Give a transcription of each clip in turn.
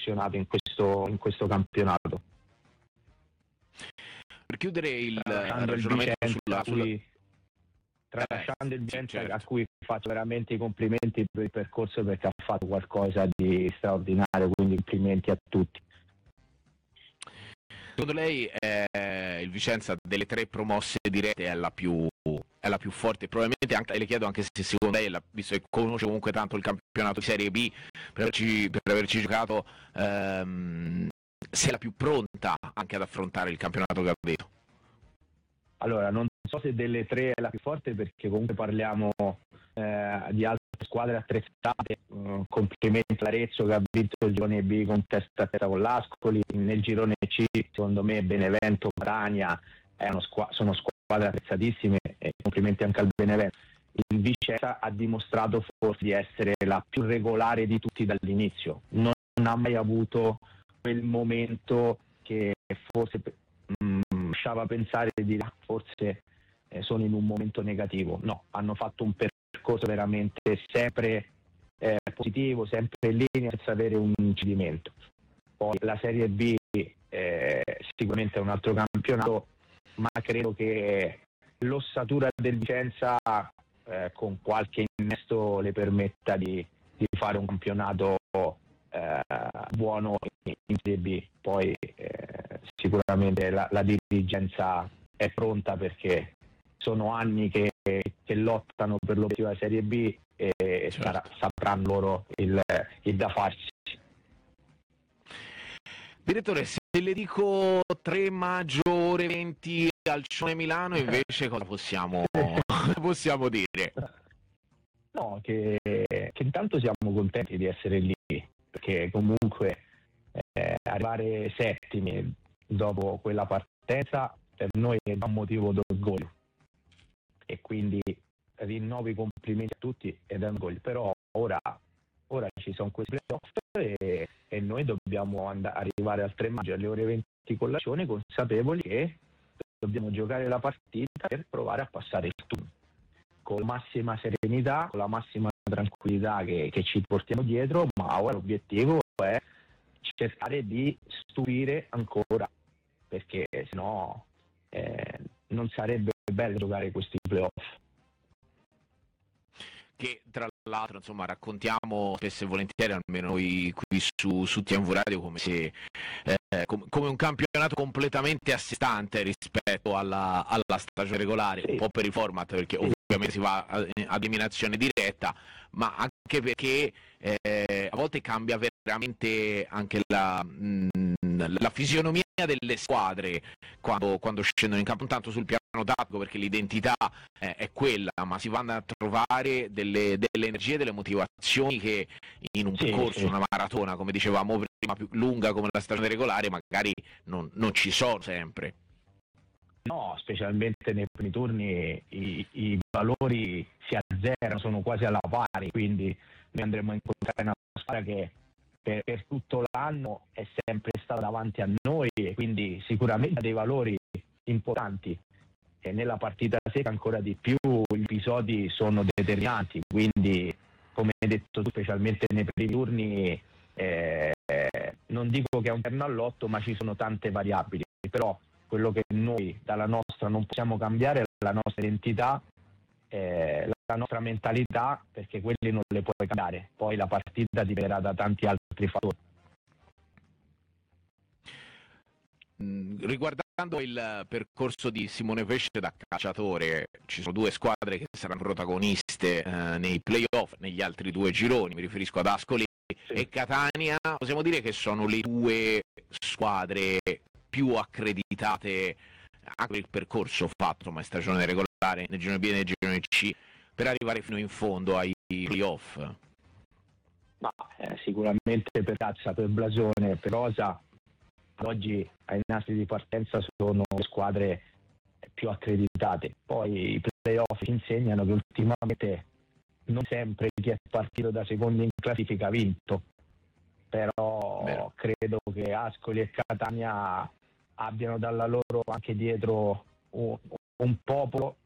appassionato in questo campionato. Per chiudere il ragionamento tralasciando il Vicenza, certo, a cui faccio veramente i complimenti per il percorso, perché ha fatto qualcosa di straordinario, quindi complimenti a tutti. Secondo lei il Vicenza delle 3 promosse dirette è la più forte? Probabilmente anche, le chiedo anche se secondo lei, visto che conosce comunque tanto il campionato di Serie B, per averci giocato, se è la più pronta anche ad affrontare il campionato gadetto. Allora, non so se delle 3 è la più forte, perché comunque parliamo di altre squadre attrezzate. Complimenti all'Arezzo, che ha vinto il girone B con testa a testa con l'Ascoli. Nel girone C, secondo me, Benevento, Catania sono squadre attrezzatissime, e complimenti anche al Benevento. Il Vicenza ha dimostrato forse di essere la più regolare di tutti dall'inizio, non ha mai avuto quel momento che forse lasciava pensare di forse sono in un momento negativo. No, hanno fatto un percorso veramente sempre positivo, sempre in linea, senza avere un cedimento. Poi la Serie B sicuramente è un altro campionato, ma credo che l'ossatura del Vicenza con qualche innesto le permetta di fare un campionato buono in Serie B. Poi sicuramente la dirigenza è pronta, perché sono anni che lottano per l'obiettivo della Serie B, e certo, sapranno loro il da farsi. Direttore, se le dico 3 maggio ore 20 al Cione Milano, invece cosa possiamo dire? No, che intanto siamo contenti di essere lì, perché comunque arrivare settimi dopo quella partenza per noi è un motivo d'orgoglio, e quindi rinnovo i complimenti a tutti ed è un orgoglio. Però ora ci sono questi playoff, e noi dobbiamo arrivare al 3 maggio alle ore 20 con la Cione, consapevoli che dobbiamo giocare la partita per provare a passare il turno con la massima serenità, con la massima tranquillità che ci portiamo dietro. Ma ora l'obiettivo è cercare di stupire ancora, perché sennò non sarebbe bello giocare questi playoff. Che tra l'altro, insomma, raccontiamo spesso e volentieri, almeno noi qui su TMV Radio, come se come un campionato completamente a sé stante rispetto alla stagione regolare, Sì. un po' per il format, perché ovviamente si va ad eliminazione diretta, ma anche perché a volte cambia veramente anche la fisionomia delle squadre quando scendono in campo, non tanto sul piano tattico, perché l'identità è quella, ma si vanno a trovare delle energie, delle motivazioni che in un percorso, una maratona, come dicevamo prima, più lunga come la stagione regolare, magari non ci sono sempre. No, specialmente nei primi turni i valori si azzerano, sono quasi alla pari, quindi noi andremo a incontrare una squadra che per tutto l'anno è sempre stata davanti a noi, e quindi sicuramente ha dei valori importanti, e nella partita secca ancora di più gli episodi sono determinanti, quindi come hai detto tu, specialmente nei primi turni non dico che è un terno all'otto, ma ci sono tante variabili. Però quello che noi dalla nostra non possiamo cambiare è la nostra identità, la nostra mentalità, perché quelli non le puoi cambiare. Poi la partita dipenderà da tanti altri fattori. Riguardando il percorso di Simone Pesce da calciatore, ci sono 2 squadre che saranno protagoniste nei playoff, negli altri 2 gironi, mi riferisco ad Ascoli e Catania. Possiamo dire che sono le 2 squadre più accreditate anche per il percorso fatto, ma in stagione regolare, nel girone B e nel girone C, per arrivare fino in fondo ai playoff. Ma sicuramente per razza, per blasone, per rosa, oggi ai nastri di partenza sono le squadre più accreditate. Poi i playoff insegnano che ultimamente non sempre chi è partito da secondo in classifica ha vinto, però credo che Ascoli e Catania abbiano dalla loro anche dietro un popolo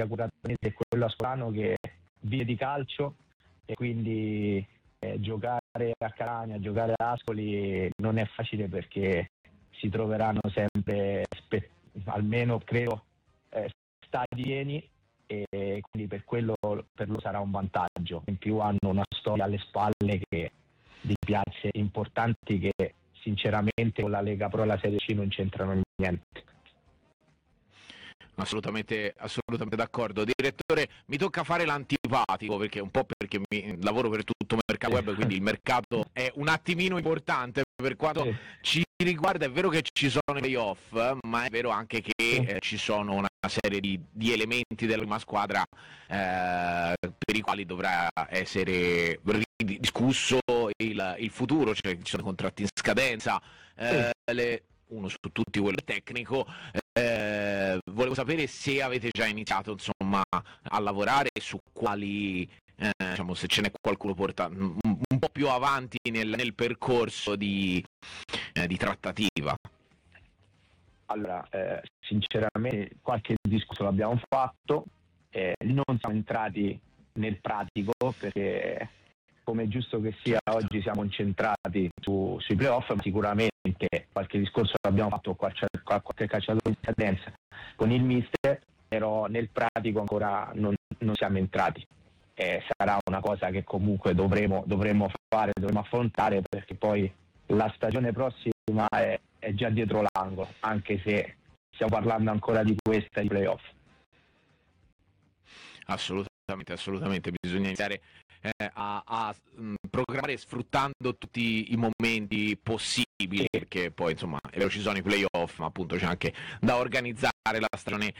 sicuramente quello ascolano che vive di calcio, e quindi giocare a Catania, giocare a Ascoli non è facile, perché si troveranno sempre, almeno credo, stadi pieni, e quindi per loro sarà un vantaggio. In più hanno una storia alle spalle di piazze importanti che sinceramente con la Lega Pro e la Serie C non c'entrano niente. Assolutamente d'accordo. Direttore, mi tocca fare l'antipatico, perché un po' perché lavoro per tutto il mercato web, quindi il mercato è un attimino importante per quanto ci riguarda. È vero che ci sono i playoff, ma è vero anche che ci sono una serie di elementi della prima squadra per i quali dovrà essere discusso il futuro, cioè ci sono contratti in scadenza, uno su tutti quello tecnico. Volevo sapere se avete già iniziato, insomma, a lavorare su quali, diciamo, se ce n'è qualcuno porta un po' più avanti nel percorso di trattativa. Allora, sinceramente qualche discorso l'abbiamo fatto, non siamo entrati nel pratico, perché come è giusto che sia, oggi siamo incentrati sui playoff, ma sicuramente qualche discorso l'abbiamo fatto con qualche calciatore in scadenza con il mister, però nel pratico ancora non siamo entrati. Sarà una cosa che comunque dovremo affrontare, perché poi la stagione prossima è già dietro l'angolo, anche se stiamo parlando ancora di questa, di playoff. Assolutamente, bisogna iniziare a programmare sfruttando tutti i momenti possibili, perché poi insomma è vero, ci sono i playoff, ma appunto c'è anche da organizzare la stagione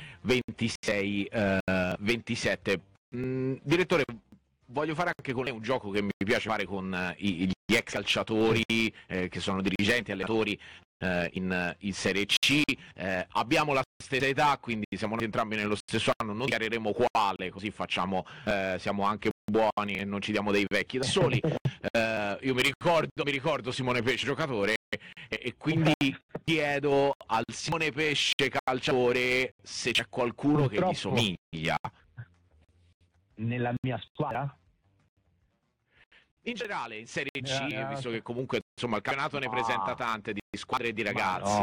26-27. Direttore, voglio fare anche con lei un gioco che mi piace fare con gli ex calciatori che sono dirigenti, allenatori in Serie C. Abbiamo la stessa età, quindi siamo entrambi nello stesso anno, non chiariremo quale, così siamo anche buoni e non ci diamo dei vecchi da soli. Io mi ricordo Simone Pesce giocatore, e quindi chiedo al Simone Pesce calciatore se c'è qualcuno che gli somiglia. Nella mia squadra? In generale, in Serie C, visto che comunque insomma il campionato ne presenta tante di squadre e di ragazzi.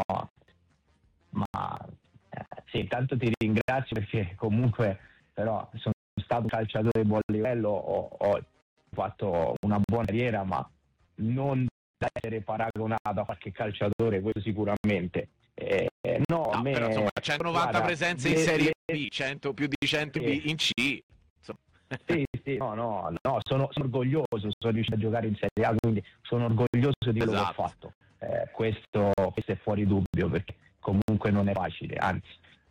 Sì, tanto ti ringrazio, perché comunque però sono stato un calciatore di buon livello, ho fatto una buona carriera, ma non da essere paragonato a qualche calciatore, questo sicuramente. Però insomma 190 presenze in Serie B, più di 100 in C. Sì, sono orgoglioso, sono riuscito a giocare in Serie A, quindi sono orgoglioso di quello che ho fatto. Questo è fuori dubbio, perché comunque non è facile, anzi.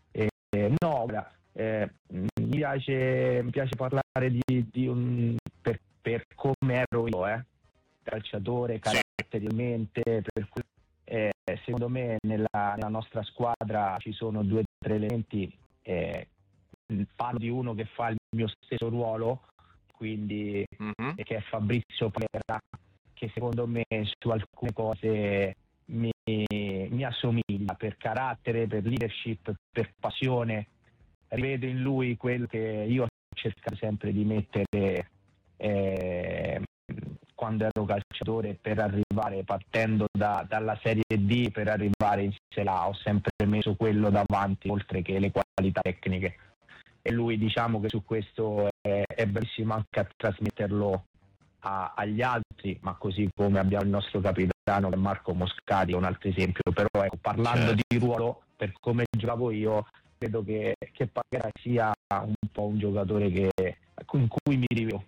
Mi piace parlare per come ero io, calciatore, caratterialmente, secondo me nella nostra squadra ci sono 2 o 3 elementi. Parlo di uno che fa il mio stesso ruolo, quindi che è Fabrizio Palera, che secondo me su alcune cose mi assomiglia per carattere, per leadership, per passione. Rivedo in lui quello che io ho cercato sempre di mettere quando ero calciatore, per arrivare, partendo dalla Serie D, per arrivare in Serie A. Ho sempre messo quello davanti, oltre che le qualità tecniche. E lui, diciamo che su questo è bravissimo anche a trasmetterlo agli altri, ma così come abbiamo il nostro capitano, che è Marco Moscati, è un altro esempio. Però ecco, parlando di ruolo, per come giocavo io, credo che Palera sia un po' un giocatore in cui mi rivedo.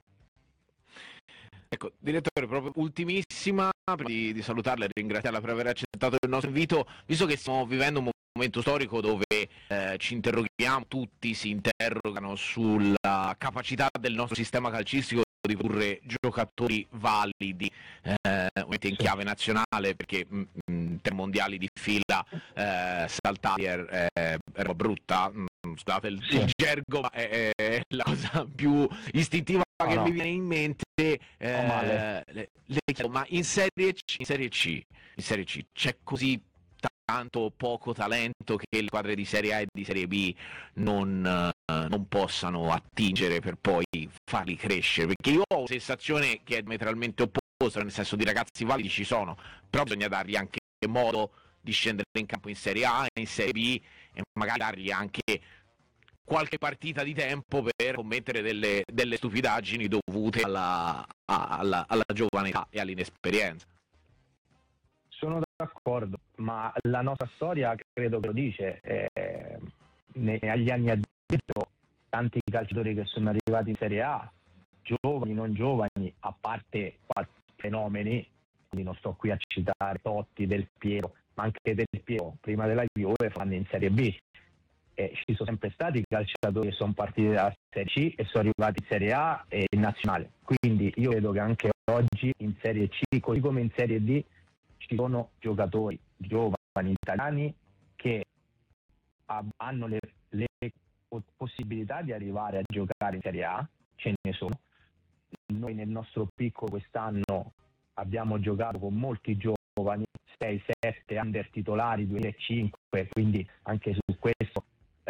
Ecco, direttore, proprio ultimissima, prima di salutarla e ringraziarla per aver accettato il nostro invito, visto che stiamo vivendo un momento storico dove ci interroghiamo, tutti si interrogano sulla capacità del nostro sistema calcistico di produrre giocatori validi, in chiave nazionale, perché 3 mondiali di fila saltati era brutta, scusate il gergo, ma è la cosa più istintiva che mi viene in mente. Ma in Serie C c'è così tanto poco talento che le squadre di Serie A e di Serie B non possano attingere per poi farli crescere, perché io ho la sensazione che è diametralmente opposta, nel senso di ragazzi validi ci sono, però bisogna dargli anche modo di scendere in campo in Serie A, in Serie B e magari dargli anche qualche partita di tempo per commettere delle stupidaggini dovute alla giovane età e all'inesperienza. Sono d'accordo, ma la nostra storia credo che lo dice. Agli anni addietro tanti calciatori che sono arrivati in Serie A, giovani, non giovani, a parte qualche fenomeni, quindi non sto qui a citare Totti, Del Piero, ma anche Del Piero prima della Juve fanno in Serie B. Ci sono sempre stati calciatori che sono partiti dalla Serie C e sono arrivati in Serie A e in Nazionale. Quindi io vedo che anche oggi in Serie C, così come in Serie D, ci sono giocatori giovani italiani che hanno le possibilità di arrivare a giocare in Serie A, ce ne sono. Noi nel nostro picco quest'anno abbiamo giocato con molti giovani, 6-7 under titolari 2005, quindi anche su questo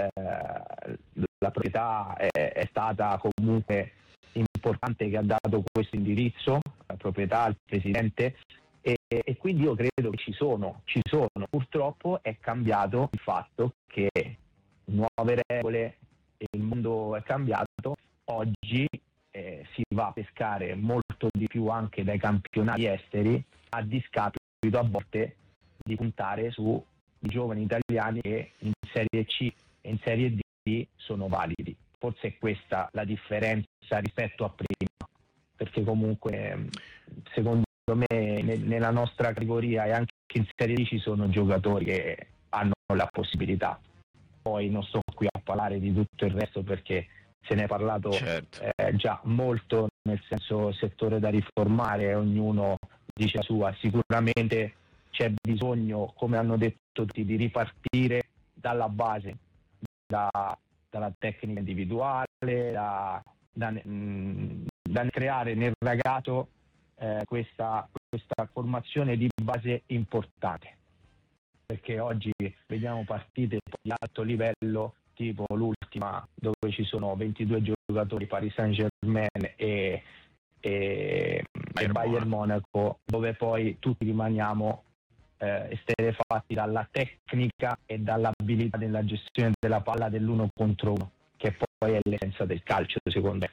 la proprietà è stata comunque importante, che ha dato questo indirizzo, la proprietà, il presidente, e quindi io credo che ci sono. Purtroppo è cambiato il fatto che nuove regole, il mondo è cambiato, oggi si va a pescare molto di più anche dai campionati esteri, a discapito a volte di puntare su giovani italiani che in Serie C e in Serie D sono validi. Forse è questa la differenza rispetto a prima, perché comunque secondo me nella nostra categoria e anche in Serie D ci sono giocatori che hanno la possibilità. Poi non sto qui a parlare di tutto il resto perché se ne è parlato già molto, nel senso settore da riformare, ognuno dice la sua. Sicuramente c'è bisogno, come hanno detto tutti, di ripartire dalla base, dalla tecnica individuale, da creare nel ragazzo questa formazione di base importante, perché oggi vediamo partite di alto livello, tipo l'ultima dove ci sono 22 giocatori Paris Saint-Germain e Bayern Monaco, dove poi tutti rimaniamo esterefatti dalla tecnica e dall'abilità nella gestione della palla dell'uno contro uno, che poi è l'essenza del calcio, secondo me.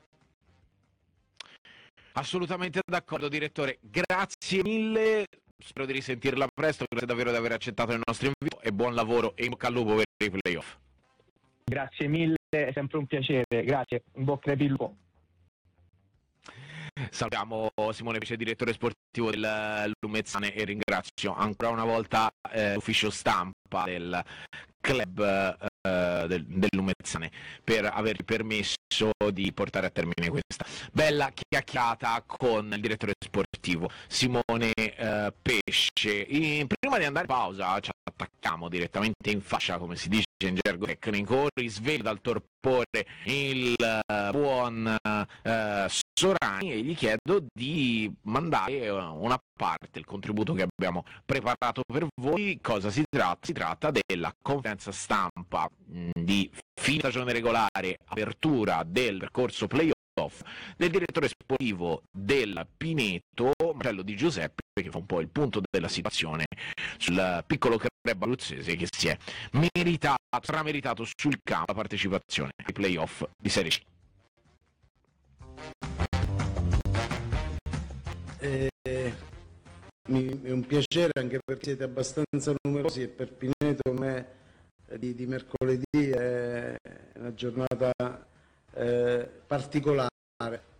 Assolutamente d'accordo, direttore. Grazie mille. Spero di risentirla presto. Grazie davvero di aver accettato il nostro invito e buon lavoro e in bocca al lupo per i playoff. Grazie mille, è sempre un piacere. Grazie, in bocca al lupo. Salutiamo Simone Pesce, direttore sportivo del Lumezzane, e ringrazio ancora una volta l'ufficio stampa del club del Lumezzane per aver permesso di portare a termine questa bella chiacchierata con il direttore sportivo Simone Pesce. Prima di andare in pausa ci attacchiamo direttamente in fascia, come si dice in gergo tecnico, risveglio dal torpore il buon Sorani e gli chiedo di mandare una parte del contributo che abbiamo preparato per voi. Cosa si tratta? Si tratta della conferenza stampa di fine stagione regolare, apertura del percorso playoff del direttore sportivo del Pineto, Marcello Di Giuseppe, che fa un po' il punto della situazione sul piccolo club abruzzese che si è trameritato sul campo la partecipazione ai playoff di Serie C. È un piacere, anche perché siete abbastanza numerosi e per Pineto come di mercoledì è una giornata particolare.